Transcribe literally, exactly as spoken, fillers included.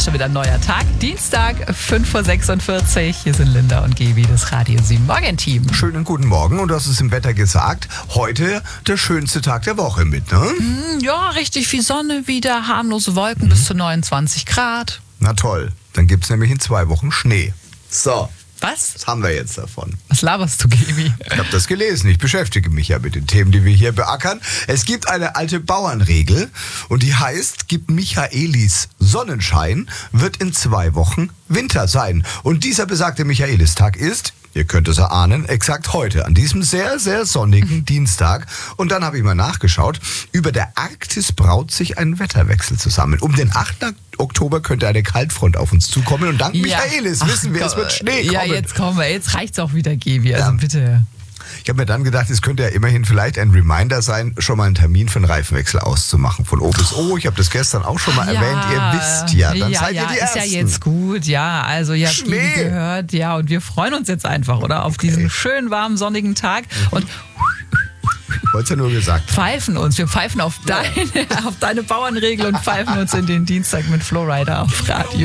schon wieder ein neuer Tag. Dienstag, fünf Uhr sechsundvierzig. Hier sind Linda und Gaby, das Radio sieben Morgen-Team. Schönen guten Morgen und du hast es im Wetter gesagt. Heute der schönste Tag der Woche mit, ne? Mm, ja, richtig viel Sonne wieder, harmlose Wolken mhm. bis zu neunundzwanzig Grad. Na toll, dann gibt's nämlich in zwei Wochen Schnee. So. Was? Was haben wir jetzt davon? Was laberst du, Gaby? Ich habe das gelesen. Ich beschäftige mich ja mit den Themen, die wir hier beackern. Es gibt eine alte Bauernregel und die heißt, gibt Michaelis Sonnenschein, wird in zwei Wochen Winter sein. Und dieser besagte Michaelistag ist, ihr könnt es erahnen, exakt heute, an diesem sehr, sehr sonnigen Dienstag. Und dann habe ich mal nachgeschaut, über der Arktis braut sich ein Wetterwechsel zusammen. Um den achten Oktober könnte eine Kaltfront auf uns zukommen und dank ja. Michaelis Ach, wissen wir, Gott. es wird Schnee kommen. Ja, jetzt kommen wir, jetzt reicht's auch wieder, Gaby, also ja. bitte. Ich habe mir dann gedacht, es könnte ja immerhin vielleicht ein Reminder sein, schon mal einen Termin für einen Reifenwechsel auszumachen. Von O bis O, ich habe das gestern auch schon mal ja, erwähnt, ihr wisst ja, dann ja, seid ja, ihr die ist Ersten. Ja jetzt gut, ja, also ihr habt Gaby gehört, ja, und wir freuen uns jetzt einfach, oder, auf okay. diesen schönen, warmen, sonnigen Tag mhm. und ich wollte es ja nur gesagt. Pfeifen uns, wir pfeifen auf, ja. deine, auf deine Bauernregel und pfeifen uns in den Dienstag mit Flowrider auf Radio